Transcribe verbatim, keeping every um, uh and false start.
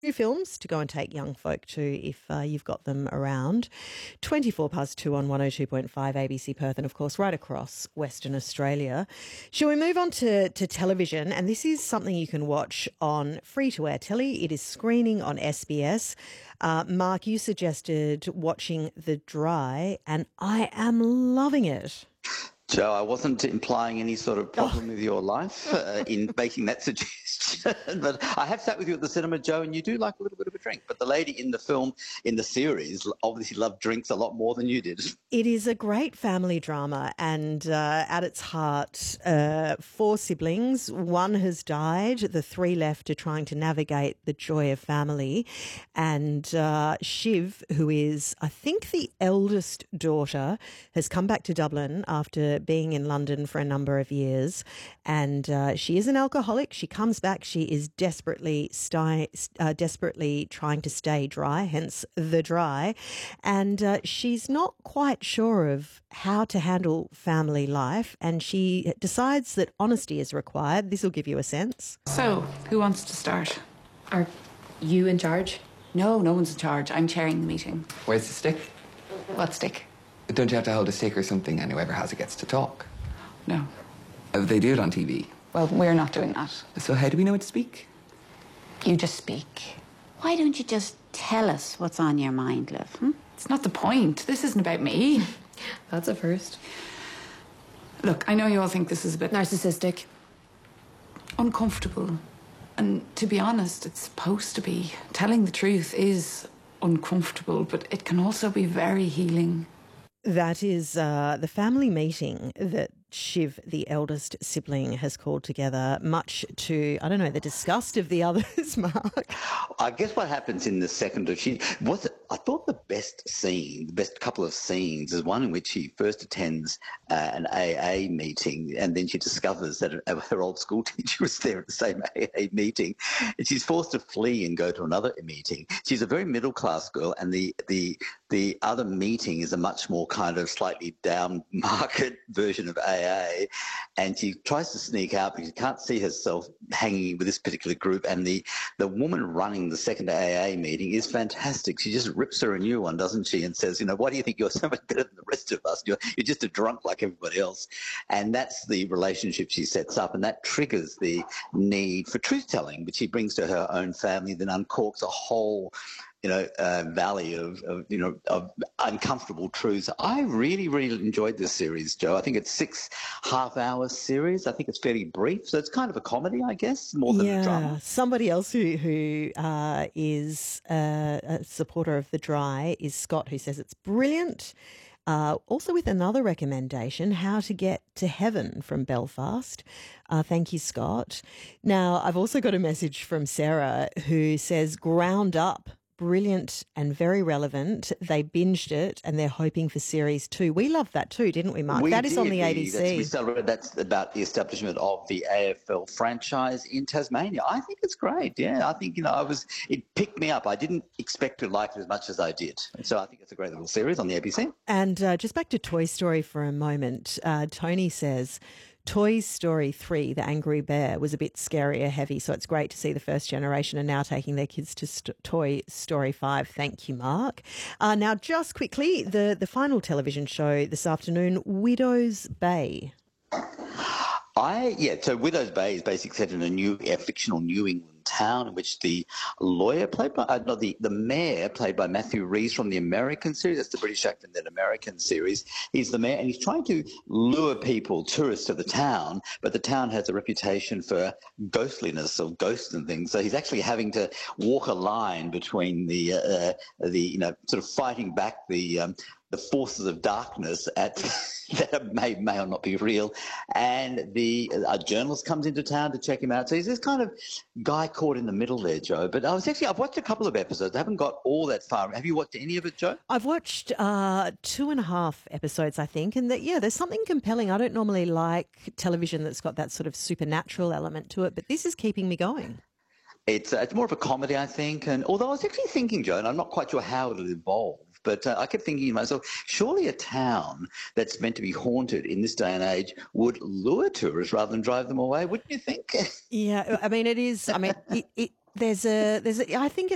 New films to go and take young folk to if uh, you've got them around. twenty-four past two on one oh two point five A B C Perth and, of course, right across Western Australia. Shall we move on to, to television? And this is something you can watch on free-to-air telly. It is screening on S B S. Uh, Mark, you suggested watching The Dry, and I am loving it. Joe, I wasn't implying any sort of problem with your life uh, in making that suggestion, but I have sat with you at the cinema, Joe, and you do like a little bit of a drink. But the lady in the film, in the series, obviously loved drinks a lot more than you did. It is a great family drama, and uh, at its heart, uh, four siblings. One has died. The three left are trying to navigate the joy of family. And uh, Shiv, who is, I think, the eldest daughter, has come back to Dublin after being in London for a number of years, and uh, she is an alcoholic. She comes back. She is desperately sti- uh, desperately trying to stay dry, hence The Dry, and uh, she's not quite sure of how to handle family life, and she decides that honesty is required. This will give you a sense. So, who wants to start? Are you in charge? No, no one's in charge. I'm chairing the meeting. Where's the stick? What stick? Don't you have to hold a stick or something and whoever has it gets to talk? No. Oh, they do it on T V. Well, we're not doing that. So how do we know what to speak? You just speak. Why don't you just tell us what's on your mind, Liv? Hmm? It's not the point. This isn't about me. That's a first. Look, I know you all think this is a bit Narcissistic. uncomfortable. And to be honest, it's supposed to be. Telling the truth is uncomfortable, but it can also be very healing. That is uh, the family meeting that Shiv, the eldest sibling, has called together, much to, I don't know, the disgust of the others, Mark. I guess what happens in the second, she was, I thought the best scene, the best couple of scenes is one in which she first attends uh, an A A meeting, and then she discovers that her old school teacher was there at the same A A meeting, and she's forced to flee and go to another meeting. She's a very middle-class girl, and the, the, the other meeting is a much more kind of slightly down-market version of A A, and she tries to sneak out because she can't see herself hanging with this particular group, and the, the woman running the second A A meeting is fantastic. She just rips her a new one, doesn't she, and says, you know, why do you think you're so much better than the rest of us? You're, you're just a drunk like everybody else. And that's the relationship she sets up, and that triggers the need for truth-telling, which she brings to her own family, then uncorks a whole you know, uh, valley of, of, you know, of uncomfortable truths. I really, really enjoyed this series, Joe. I think it's six half-hour series. I think it's fairly brief, so it's kind of a comedy, I guess, more than yeah, a drama. Somebody else who who uh, is uh, a supporter of The Dry is Scott, who says it's brilliant. Uh, also with another recommendation, How to Get to Heaven from Belfast. Uh, thank you, Scott. Now, I've also got a message from Sarah who says Ground Up. Brilliant and very relevant. They binged it and they're hoping for series two. We loved that too, didn't we, Mark? We that is did. on the we, A B C. That's, we celebrated, that's about the establishment of the A F L franchise in Tasmania. I think it's great. Yeah, I think, you know, I was, it picked me up. I didn't expect to like it as much as I did. So I think it's a great little series on the A B C. And uh, just back to Toy Story for a moment. Uh, Tony says, Toy Story three, The Angry Bear, was a bit scary or heavy, so it's great to see the first generation are now taking their kids to st- Toy Story five. Thank you, Mark. Uh, now, just quickly, the, the final television show this afternoon, Widow's Bay. I yeah, so Widow's Bay is basically set in a new a fictional New England town in which the lawyer played by, uh, no, the, the mayor played by Matthew Rhys from the American series, that's the British actor in that American series, he's the mayor and he's trying to lure people, tourists to the town, but the town has a reputation for ghostliness or ghosts and things, so he's actually having to walk a line between the, uh, the you know, sort of fighting back the um, the forces of darkness at that may may or not be real, and the a journalist comes into town to check him out. So he's this kind of guy caught in the middle there, Joe. But I was actually I've watched a couple of episodes. I haven't got all that far. Have you watched any of it, Joe? I've watched uh, two and a half episodes, I think, and that yeah, there's something compelling. I don't normally like television that's got that sort of supernatural element to it, but this is keeping me going. It's uh, it's more of a comedy, I think. And although I was actually thinking, Joe, and I'm not quite sure how it'll evolve. But uh, I kept thinking to myself, surely a town that's meant to be haunted in this day and age would lure tourists rather than drive them away, wouldn't you think? Yeah, I mean, it is. I mean, it, it, there's a, there's a, I think